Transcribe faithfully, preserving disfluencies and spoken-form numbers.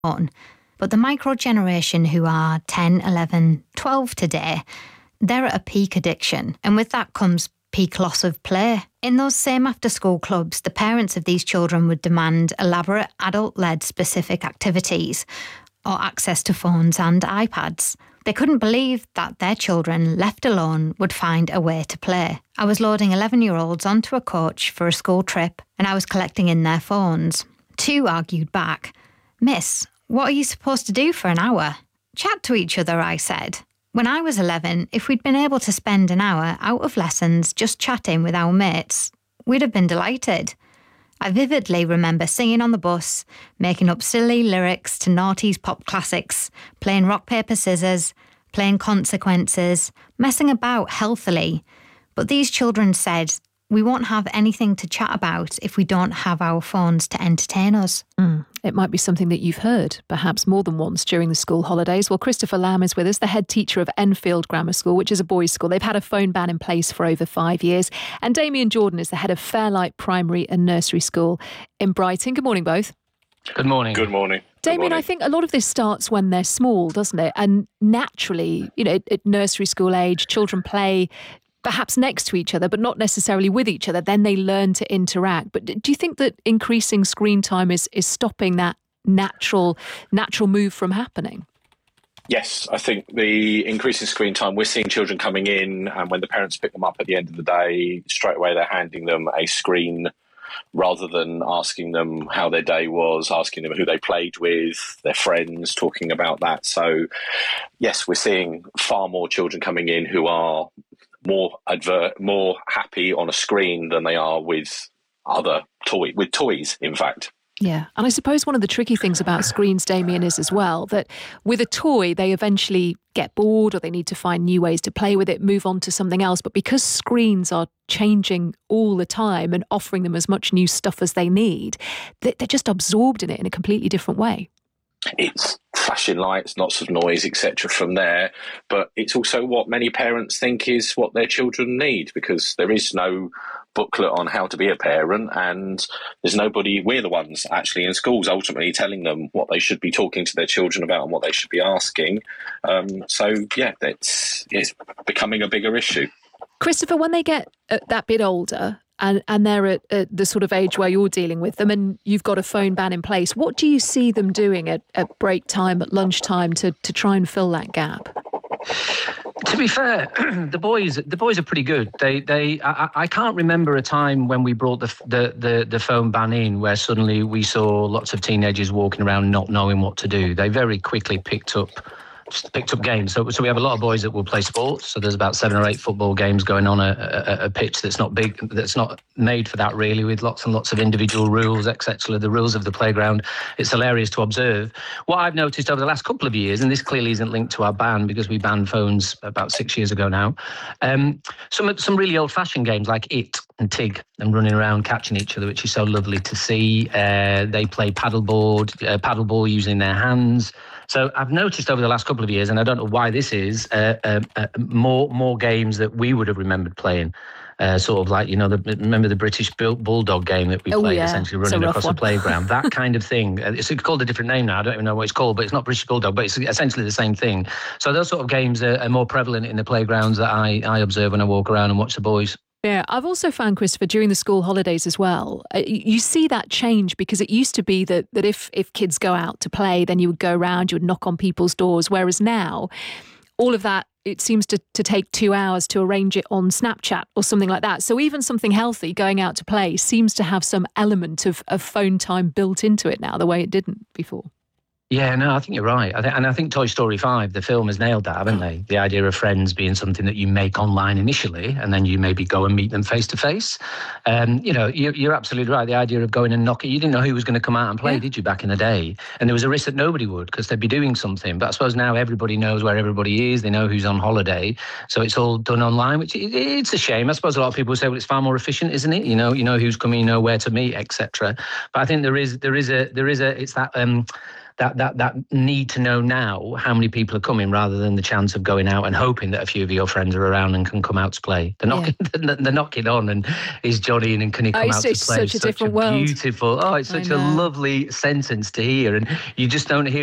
phone. But the micro generation who are ten, eleven, twelve today, they're at a peak addiction. And with that comes peak loss of play. In those same after-school clubs, the parents of these children would demand elaborate adult-led specific activities or access to phones and iPads. They couldn't believe that their children, left alone, would find a way to play. I was loading eleven-year-olds onto a coach for a school trip and I was collecting in their phones. Two argued back. "Miss, what are you supposed to do for an hour?" "Chat to each other," I said. When I was eleven, if we'd been able to spend an hour out of lessons just chatting with our mates, we'd have been delighted. I vividly remember singing on the bus, making up silly lyrics to noughties pop classics, playing rock, paper, scissors, playing consequences, messing about healthily. But these children said, we won't have anything to chat about if we don't have our phones to entertain us. Mm. It might be something that you've heard, perhaps more than once during the school holidays. Well, Christopher Lamb is with us, the head teacher of Enfield Grammar School, which is a boys' school. They've had a phone ban in place for over five years. And Damien Jordan is the head of Fairlight Primary and Nursery School in Brighton. Good morning, both. Good morning. Good morning. Damien, Good morning. I think a lot of this starts when they're small, doesn't it? And naturally, you know, at nursery school age, children play perhaps next to each other, but not necessarily with each other. Then they learn to interact. But do you think that increasing screen time is, is stopping that natural natural move from happening? Yes, I think the increase in screen time, we're seeing children coming in, and when the parents pick them up at the end of the day, straight away they're handing them a screen rather than asking them how their day was, asking them who they played with, their friends, talking about that. So, yes, we're seeing far more children coming in who are more advert, more happy on a screen than they are with other toy, with toys, in fact. Yeah, and I suppose one of the tricky things about screens, Damien, is as well that with a toy, they eventually get bored or they need to find new ways to play with it, move on to something else. But because screens are changing all the time and offering them as much new stuff as they need, they're just absorbed in it in a completely different way. It's flashing lights, lots of noise, et cetera from there. But it's also what many parents think is what their children need, because there is no booklet on how to be a parent, and there's nobody, we're the ones actually in schools ultimately telling them what they should be talking to their children about and what they should be asking. Um, so, yeah, it's, it's becoming a bigger issue. Christopher, when they get that bit older, And, and they're at, at the sort of age where you're dealing with them and you've got a phone ban in place, what do you see them doing at, at break time, at lunchtime to, to try and fill that gap? To be fair, the boys the boys are pretty good. They they I, I can't remember a time when we brought the, the the the phone ban in where suddenly we saw lots of teenagers walking around not knowing what to do. They very quickly picked up picked up games. So, so we have a lot of boys that will play sports. So there's about seven or eight football games going on a, a, a pitch that's not big, that's not made for that really, with lots and lots of individual rules, et cetera. The rules of the playground. It's hilarious to observe. What I've noticed over the last couple of years, and this clearly isn't linked to our ban because we banned phones about six years ago now, um, some some really old-fashioned games like It and Tig and running around catching each other, which is so lovely to see. Uh, they play paddleboard, uh, paddleball using their hands. So I've noticed over the last couple of years, and I don't know why this is, uh, uh, uh, more more games that we would have remembered playing. Uh, sort of like, you know, the, remember the British Bulldog game that we oh, played, yeah. essentially running across one. a playground, that kind of thing. It's called a different name now. I don't even know what it's called, but it's not British Bulldog, but it's essentially the same thing. So those sort of games are, are more prevalent in the playgrounds that I, I observe when I walk around and watch the boys. Yeah, I've also found, Christopher, during the school holidays as well, uh, you see that change, because it used to be that that if, if kids go out to play, then you would go around, you would knock on people's doors, whereas now, all of that, it seems to, to take two hours to arrange it on Snapchat or something like that. So even something healthy, going out to play, seems to have some element of, of phone time built into it now, the way it didn't before. Yeah, no, I think you're right. I th- and I think Toy Story five, the film, has nailed that, haven't they? The idea of friends being something that you make online initially, and then you maybe go and meet them face to face. Um, you know, you, you're absolutely right. The idea of going and knocking, you didn't know who was going to come out and play, yeah. did you, back in the day? And there was a risk that nobody would, because they'd be doing something. But I suppose now everybody knows where everybody is. They know who's on holiday. So it's all done online, which it, it's a shame. I suppose a lot of people say, well, it's far more efficient, isn't it? You know, you know who's coming, you know where to meet, et cetera. But I think there is, there is a, there is a, it's that, um, that that that need to know now how many people are coming, rather than the chance of going out and hoping that a few of your friends are around and can come out to play. They're knocking, yeah. they're knocking on, and is Johnny in and can he come oh, out to it's play? Such a such different a world. Beautiful. Oh, it's such a lovely sentence to hear, and you just don't hear